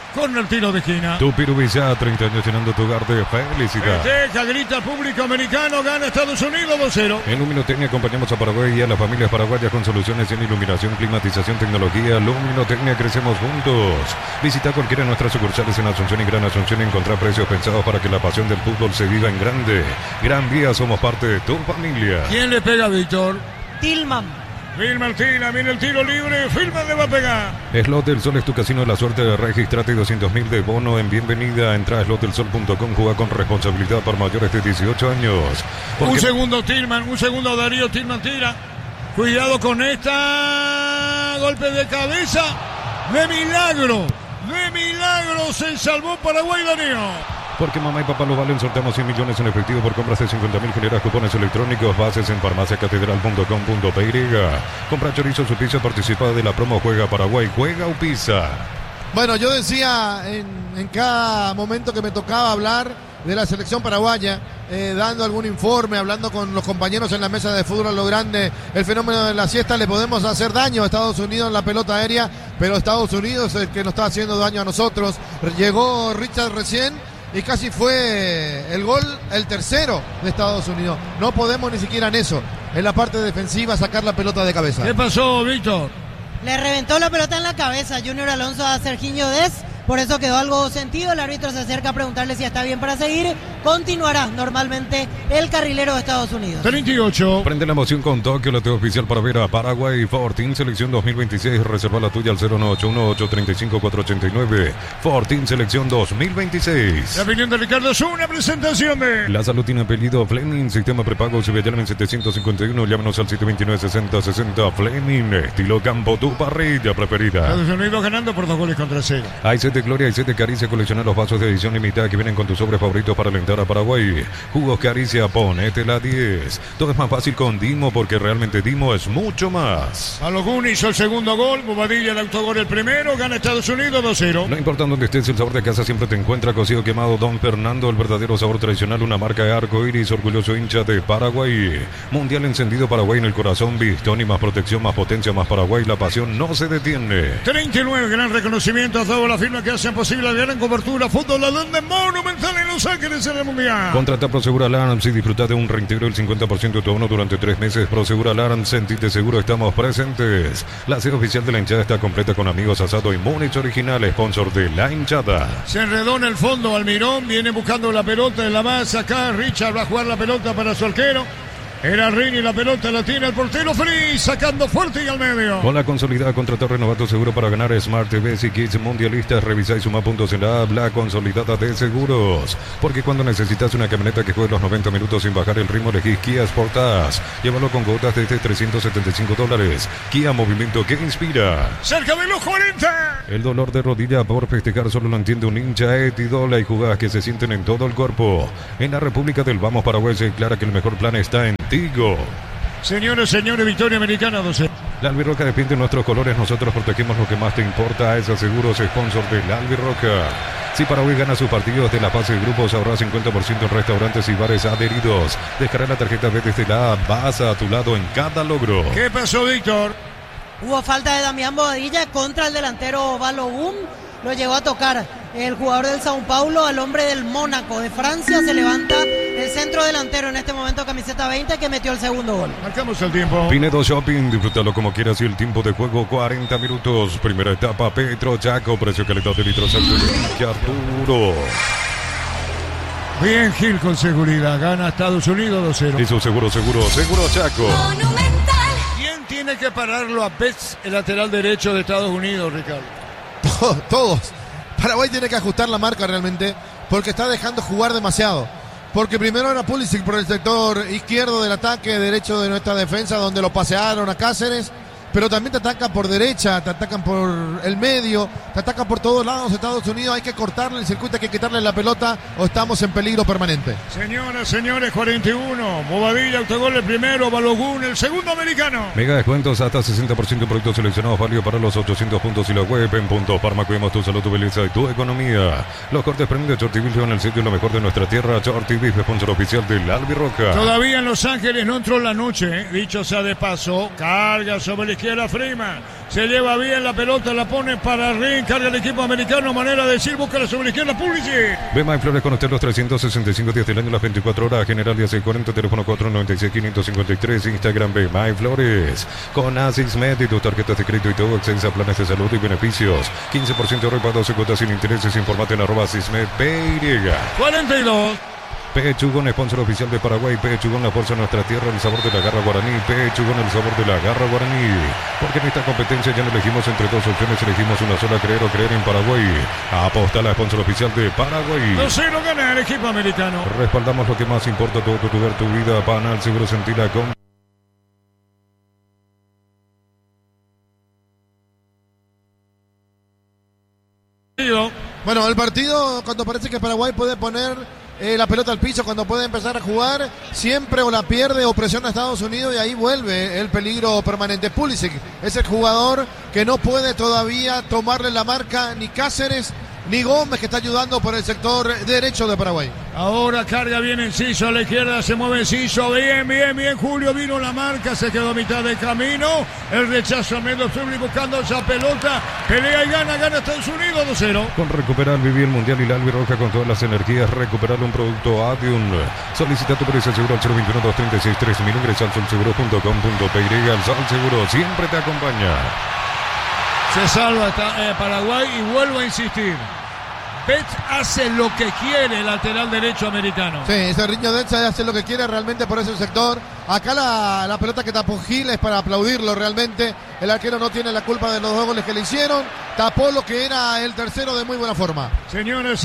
Con el tiro de esquina. Tupirubillá, 30 años llenando tu hogar de felicidad. Festeja, grita el público americano, gana Estados Unidos 2-0. En Luminotecnia acompañamos a Paraguay y a las familias paraguayas con soluciones en iluminación, climatización, tecnología. Luminotecnia, crecemos juntos. Visita cualquiera de nuestras sucursales en Asunción y Gran Asunción y encontrar precios pensados para que la pasión del fútbol se viva en grande. Gran Vía, somos parte de tu familia. ¿Quién le pega a Víctor? Tillman. Filma el tira, viene el tiro libre, Filma le va a pegar. Slot del Sol es tu casino de la suerte. Registrate 200.000 de bono en bienvenida. Entra a slotdelsol.com, juega con responsabilidad para mayores de 18 años. Un segundo Tillman, un segundo Darío, Tillman tira. Cuidado con esta. Golpe de cabeza. De milagro se salvó Paraguay, Darío. Porque mamá y papá lo valen, sorteamos 100 millones en efectivo por compras de 50.000, generas cupones electrónicos, bases en farmaciacatedral.com.py. Compra chorizo, su pizza, participa de la promo Juega Paraguay, Juega Upisa. Bueno, yo decía en cada momento que me tocaba hablar de la selección paraguaya, dando algún informe, hablando con los compañeros en la mesa de fútbol a lo grande, el fenómeno de la siesta, le podemos hacer daño a Estados Unidos en la pelota aérea, pero Estados Unidos es el que nos está haciendo daño a nosotros. Llegó Richard recién y casi fue el gol, el tercero de Estados Unidos. No podemos ni siquiera en eso, en la parte defensiva, sacar la pelota de cabeza. ¿Qué pasó, Víctor? Le reventó la pelota en la cabeza Junior Alonso a Serginho Dest. Por eso quedó algo sentido. El árbitro se acerca a preguntarle si está bien para seguir. Continuará normalmente el carrilero de Estados Unidos. 38. Prende la emoción con Tokio, la oficial para ver a Paraguay. Fortín, selección 2026. Reserva la tuya al 0981-835-489. Fortín, selección 2026. La opinión de Ricardo es una presentación de... La salud tiene apellido Fleming. Sistema prepago. Si llamen 751. Llámenos al 729-6060. Fleming. Estilo campo, tu parrilla preferida. Estados Unidos ganando por 2-0. Hay set de Gloria y set de Caricia. Colecciona los vasos de edición limitada que vienen con tus sobres favoritos para alentar a Paraguay. Jugos Caricia, ponete la 10. Todo es más fácil con Dimo, porque realmente Dimo es mucho más. Balogun hizo el segundo gol, Bobadilla el autogol el primero, gana Estados Unidos 2-0. No importa donde estés, el sabor de casa siempre te encuentra. Cocido quemado Don Fernando, el verdadero sabor tradicional, una marca de arco iris, orgulloso hincha de Paraguay. Mundial encendido, Paraguay en el corazón, Bistoni, más protección, más potencia, más Paraguay, la pasión no se detiene. 39, gran reconocimiento a toda la firma que hacen posible la gran cobertura fútbol, la donde Monumental en Los Ángeles en el Mundial. Contrata Prosegura Alarms y disfruta de un reintegro del 50% de tu abono durante 3 meses. Prosegura Alarms, sentite seguro, estamos presentes. La sede oficial de la hinchada está completa con amigos, asado y Múnich original, sponsor de la hinchada. Se enredó en el fondo Almirón, viene buscando la pelota en la base acá. Richard va a jugar la pelota para su arquero. Era Rini, la pelota la tiene el portero Feliz, sacando fuerte y al medio. Con la consolidada, contratar renovato seguro para ganar Smart TVs y Kits mundialistas. Revisa y suma puntos en la app, la consolidada de seguros. Porque cuando necesitas una camioneta que juegue los 90 minutos sin bajar el ritmo, elegís Kia Sportage. Llévalo con cuotas desde $375. Kia, movimiento que inspira. Cerca de los 40. El dolor de rodilla por festejar solo lo entiende un hincha Etidola, y jugadas que se sienten en todo el cuerpo. En la República del Vamos Paraguay se declara que el mejor plan está en Tigo. Señores, victoria americana 12. La Albirroja defiende nuestros colores, nosotros protegemos lo que más te importa. AESA Seguros, sponsor de la Albirroja. Si Paraguay gana sus partidos de la fase de grupos, ahorra 50% en restaurantes y bares adheridos. Descarga la tarjeta B desde la app, vas a tu lado en cada logro. ¿Qué pasó, Víctor? Hubo falta de Damián Bobadilla contra el delantero Balogun. Lo llegó a tocar el jugador del Sao Paulo al hombre del Mónaco de Francia. Se levanta el centro delantero en este momento, camiseta 20, que metió el segundo gol. Marcamos el tiempo. Pinedo Shopping, disfrútalo como quieras y el tiempo de juego 40 minutos. Primera etapa, Petro Chaco, precio calidad de litros Arturo. Bien, Gil con seguridad, gana Estados Unidos 2-0. Hizo seguro Chaco. Monumental. ¿Quién tiene que pararlo a Betts, el lateral derecho de Estados Unidos, Ricardo? Todos. Paraguay tiene que ajustar la marca realmente, porque está dejando jugar demasiado. Porque primero era Pulisic por el sector izquierdo del ataque, derecho de nuestra defensa, donde lo pasearon a Cáceres. Pero también te atacan por derecha, te atacan por el medio, te atacan por todos lados. Estados Unidos, hay que cortarle el circuito, hay que quitarle la pelota o estamos en peligro permanente. Señoras, señores, 41. Bobadilla, autogol el primero, Balogun el segundo americano. Mega descuentos hasta 60% en productos seleccionados, válido para los 800 puntos y la web en Punto Parma. Cuidamos tu salud, tu belleza y tu economía. Los cortes premium de Shorty Beef llevan el sitio lo mejor de nuestra tierra. Shorty Beef, sponsor oficial del Albirroja. Todavía en Los Ángeles no entró la noche, dicho sea de paso. Carga sobre el izquierda Freeman. Se lleva bien la pelota, la pone para Ring, carga el equipo americano, manera de decir, busca sobre la izquierda, Pulisic. Ve My Flores con usted los 365 días del año, las 24 horas, General Díaz 40, teléfono 496-553, Instagram Ve My Flores. Con Asismed y tus tarjetas de crédito y todo, extensa planes de salud y beneficios. 15% de repa, 12 cuotas sin intereses, informate en @asismed.py. 42. Pechugón, sponsor oficial de Paraguay. Pechugón, la fuerza de nuestra tierra, el sabor de la garra guaraní. Pechugón, el sabor de la garra guaraní. Porque en esta competencia ya no elegimos entre dos opciones, elegimos una sola, creer o creer en Paraguay. Aposta la sponsor oficial de Paraguay. 2-0 gana el equipo americano. Respaldamos lo que más importa, todo tu ver, tu vida. Panal Seguro Sentila con... Bueno, el partido, cuando parece que Paraguay puede poner la pelota al piso, cuando puede empezar a jugar, siempre o la pierde o presiona a Estados Unidos y ahí vuelve el peligro permanente. Pulisic es el jugador que no puede todavía tomarle la marca ni Cáceres ni Gómez, que está ayudando por el sector derecho de Paraguay. Ahora carga bien Enciso a la izquierda, se mueve Enciso, bien, Julio, vino la marca, se quedó a mitad de camino, el rechazo a medio Febri buscando esa pelota, pelea y gana Estados Unidos 2-0. Con recuperar, vivir el Mundial y la albirroja con todas las energías, recuperar un producto Adium. Solicita tu precio seguro al 021-236-3000, ingresa al solseguro.com.py, al Sol Seguro siempre te acompaña. Se salva Paraguay y vuelvo a insistir. Bet hace lo que quiere el lateral derecho americano. Sí, ese Riño Densa hace lo que quiere realmente por ese sector. Acá la pelota que tapó Gil es para aplaudirlo realmente. El arquero no tiene la culpa de los 2 goles que le hicieron. Tapó lo que era el tercero de muy buena forma. Señores,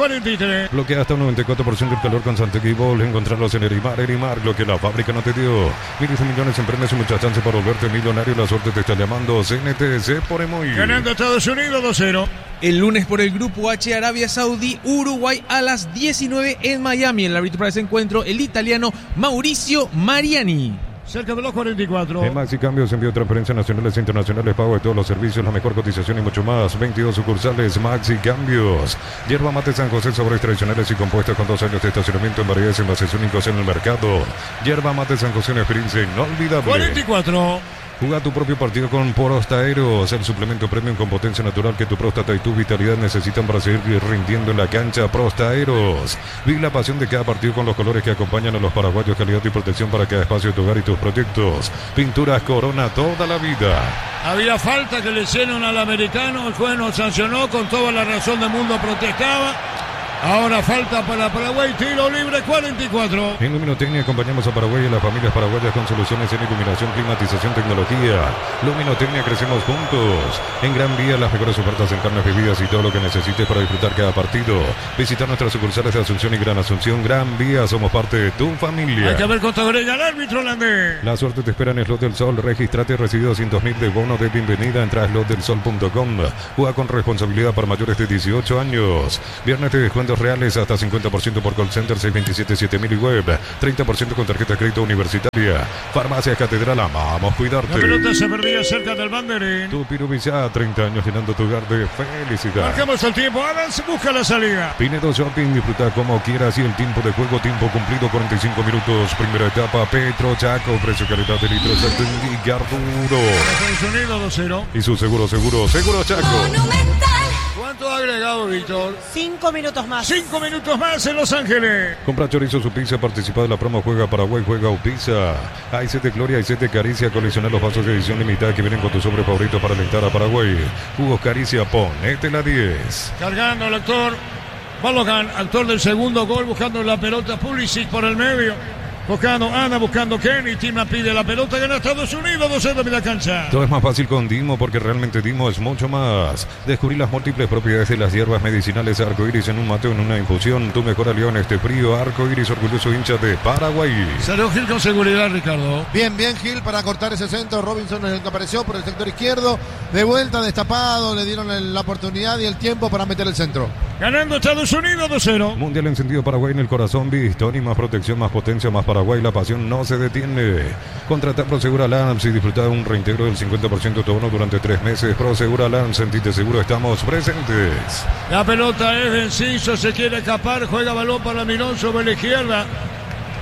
43. Bloquea hasta un 94% del calor con Santegui Ball. Encontrarlos en Erimar, lo que la fábrica no te dio. Miles de millones en premios y muchas chances para volverte millonario. La suerte te está llamando. CNTC por Emoy. Ganando Estados Unidos 2-0. El lunes por el Grupo H, Arabia Saudí, Uruguay a las 19 en Miami. El árbitro para ese encuentro, el italiano Mauricio Mariani. Cerca de los 44. En Maxi Cambios, envío de transferencias nacionales e internacionales, pago de todos los servicios, la mejor cotización y mucho más. 22 sucursales Maxi Cambios. Hierba mate San José, sabores tradicionales y compuestos con 2 años de estacionamiento en variedades y envases únicos en el mercado. Hierba mate San José, una experiencia inolvidable. 44. Juega tu propio partido con Prostaeros, el suplemento premium con potencia natural que tu próstata y tu vitalidad necesitan para seguir rindiendo en la cancha. Prostaeros. Vive la pasión de cada partido con los colores que acompañan a los paraguayos, calidad y protección para cada espacio de tu hogar y tus proyectos. Pinturas Corona toda la vida. Había falta que le hicieron al americano, el juez no sancionó, con toda la razón del mundo protestaba. Ahora falta para Paraguay, tiro libre 44. En Luminotecnia acompañamos a Paraguay y a las familias paraguayas con soluciones en iluminación, climatización, tecnología. Luminotecnia, crecemos juntos. En Gran Vía, las mejores ofertas en carnes, bebidas y todo lo que necesites para disfrutar cada partido. Visita nuestras sucursales de Asunción y Gran Asunción. Gran Vía, somos parte de tu familia. Hay que ver cuánto agrega el árbitro holandés. La suerte te espera en Slot del Sol. Registrate y recibe 200.000 de bono de bienvenida. Entra a slotdelsol.com. Juega con responsabilidad para mayores de 18 años. Viernes de descuento reales hasta 50% por call center 627-7000 y web, 30% con tarjeta de crédito universitaria. Farmacia Catedral, amamos cuidarte. La pelota se perdía cerca del banderín. Tu Pirubizá, 30 años llenando tu hogar de felicidad. Marcamos el tiempo, Adams busca la salida. Pinedo Shopping, disfruta como quieras y el tiempo de juego, tiempo cumplido, 45 minutos. Primera etapa, Petro Chaco, precio calidad de litros, Arturo. Estados Unidos 2-0. Y su seguro Chaco. Monumental. ¿Cuánto ha agregado, Víctor? 5 minutos más. 5 minutos más en Los Ángeles. Compra chorizo su pizza, participa de la promo Juega Paraguay, Juega Upizza. Hay set de Gloria, hay set de Caricia, colecciona los vasos de edición limitada que vienen con tu sobre favorito para alentar a Paraguay. Jugos Caricia, ponete la 10. Cargando el actor Balogan, actor del segundo gol, buscando la pelota. Pulisic por el medio. Buscando Ana, buscando Kenny. Tima pide la pelota, gana Estados Unidos, 2-0 de la cancha. Todo es más fácil con Dimo porque realmente Dimo es mucho más. Descubrí las múltiples propiedades de las hierbas medicinales Arcoiris en un mateo, en una infusión. Tu mejor aliado en este frío. Arcoiris, orgulloso hincha de Paraguay. Salió Gil con seguridad, Ricardo. Bien Gil para cortar ese centro. Robinson es el que apareció por el sector izquierdo. De vuelta, destapado. Le dieron la oportunidad y el tiempo para meter el centro. Ganando Estados Unidos 2-0. Mundial encendido Paraguay en el corazón. Bistoni, más protección, más potencia, más Paraguay. La pasión no se detiene. Contrata Prosegura Lance y disfruta de un reintegro del 50% de tu bono durante 3 meses. Prosegura Lance, sentite seguro, estamos presentes. La pelota es de Enciso, se quiere escapar. Juega balón para Mirón sobre la izquierda.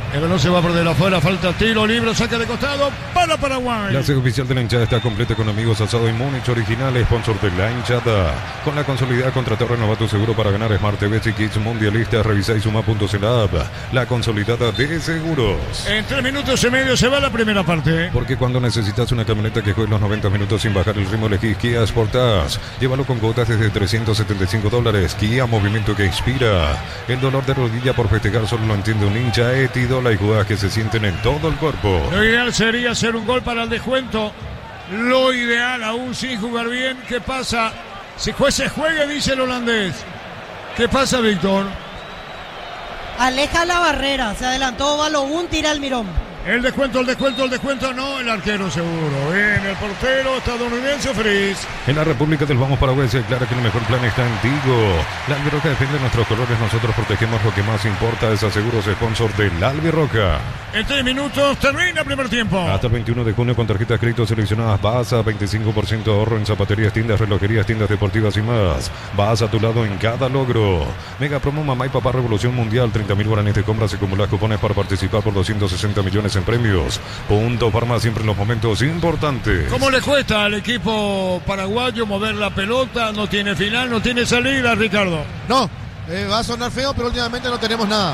El balón se va por de afuera, falta tiro libre, saca de costado para Paraguay. La sede oficial de la hinchada está completa con amigos Asado y Múnich Original, sponsor de la hinchada. Con la consolidada contratado renovado tu seguro para ganar Smart TV y Kits Mundialistas, revisa y suma.cl. La consolidada de seguros. En 3 minutos y medio se va la primera parte. Porque cuando necesitas una camioneta que juegue los 90 minutos sin bajar el ritmo, elegís Kia Sportage. Llévalo con cuotas desde $375. Kia, movimiento que inspira. El dolor de rodilla por festejar solo lo entiende un hincha. Etidola y jugadas que se sienten en todo el cuerpo. Lo ideal sería hacer un gol para el descuento. Lo ideal, aún sin jugar bien. ¿Qué pasa? Si se juegue, dice el holandés. ¿Qué pasa, Víctor? Aleja la barrera, se adelantó Balogun, tira el mirón. El descuento, no, el arquero seguro. Bien, el portero estadounidense Frizz. En la República del Vamos Paraguay se declara que el mejor plan está en Tigo. La Albirroja defiende nuestros colores, nosotros protegemos lo que más importa. Es Aseguros, sponsor de la Albirroja. En 3 minutos termina el primer tiempo. Hasta el 21 de junio con tarjetas crédito seleccionadas vas a 25% de ahorro en zapaterías, tiendas, relojerías, tiendas deportivas y más. Vas a tu lado en cada logro. Mega promo Mamá y Papá Revolución Mundial. 30.000 guaraníes de compras, acumulas cupones para participar por 260 millones en premios. Punto Farma, siempre en los momentos importantes. ¿Cómo le cuesta al equipo paraguayo mover la pelota? No tiene final, no tiene salida, Ricardo. No, va a sonar feo, pero últimamente no tenemos nada.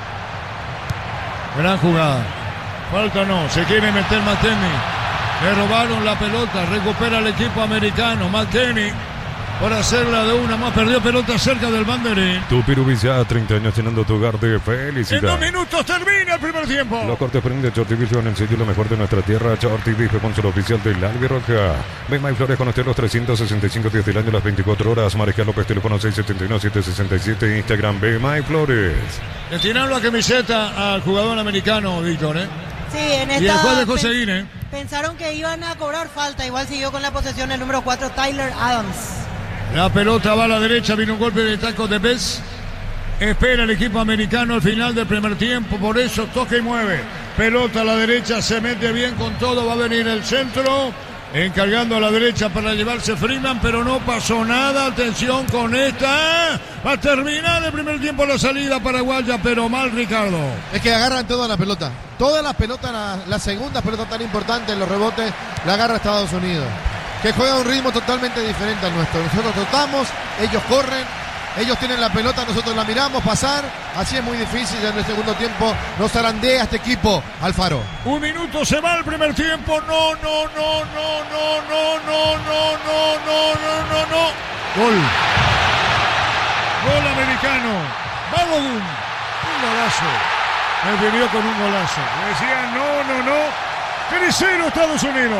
Gran jugada. Falta no, se quiere meter McKennie. Le robaron la pelota, recupera el equipo americano. McKennie por hacerla de una más, perdió pelota cerca del banderín. Tu Pirubizá, 30 años llenando tu hogar de felicidad. En 2 minutos termina el primer tiempo. Los cortes premium de Shorty Beef van en sello lo mejor de nuestra tierra. Shorty Beef, sponsor oficial de la Albirroja. Ven y Flores con usted los 365 días del año, las 24 horas. Mariscal López, teléfono 671-767, Instagram Ven y Flores. Le tiraron la camiseta al jugador americano, Víctor, ¿eh? Sí, en esta... Y el juez dejó seguir, ¿eh? Pensaron que iban a cobrar falta, igual siguió con la posesión el número 4, Tyler Adams. La pelota va a la derecha, vino un golpe de taco de Bess. Espera el equipo americano al final del primer tiempo, por eso toca y mueve. Pelota a la derecha, se mete bien con todo, va a venir el centro. Encargando a la derecha para llevarse Freeman, pero no pasó nada. Atención con esta. Va a terminar el primer tiempo la salida paraguaya, pero mal, Ricardo. Es que agarran toda la pelota. Toda la pelota, la segunda pelota tan importante en los rebotes, la agarra Estados Unidos. Que juega a un ritmo totalmente diferente al nuestro. Nosotros trotamos, ellos corren, ellos tienen la pelota, nosotros la miramos pasar. Así es muy difícil. En el segundo tiempo nos zarandea este equipo, Alfaro. 1 minuto, se va el primer tiempo. No. Gol. Gol americano. Balogun. Un golazo. Me vinió con un golazo. Me decía no. 3-0 Estados Unidos.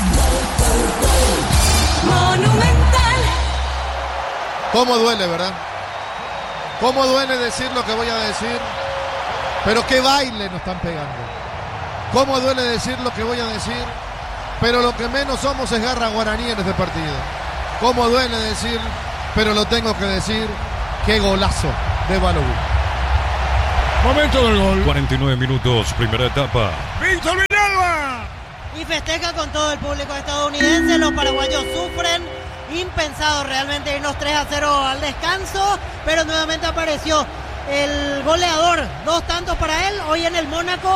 Monumental. Cómo duele, ¿verdad? Cómo duele decir lo que voy a decir. Pero qué baile nos están pegando. Cómo duele decir lo que voy a decir. Pero lo que menos somos es garra guaraní en este partido. Cómo duele decir, pero lo tengo que decir. Qué golazo de Balogun. Momento del gol. 49 minutos, primera etapa. Víctor Villalba. Y festeja con todo el público estadounidense. Los paraguayos sufren. Impensado realmente irnos 3-0 al descanso. Pero nuevamente apareció el goleador. 2 tantos para él. Hoy en el Mónaco.